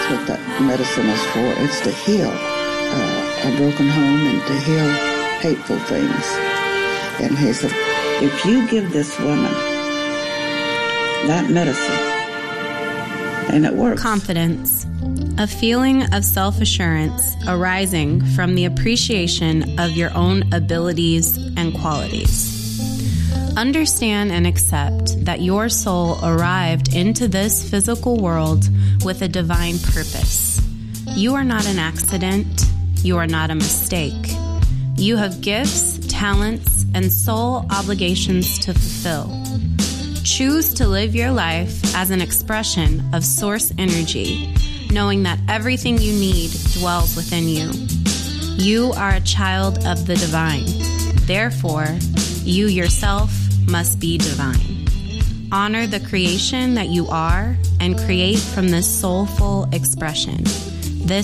That's what that medicine is for. It's to heal a broken home and to heal hateful things. And he said, if you give this woman that medicine, and it works. Confidence, a feeling of self-assurance arising from the appreciation of your own abilities and qualities. Understand and accept that your soul arrived into this physical world with a divine purpose. You are not an accident. You are not a mistake. You have gifts, talents, and soul obligations to fulfill. Choose to live your life as an expression of source energy, knowing that everything you need dwells within you. You are a child of the divine. Therefore, you yourself must be divine. Honor the creation that you are and create from this soulful expression.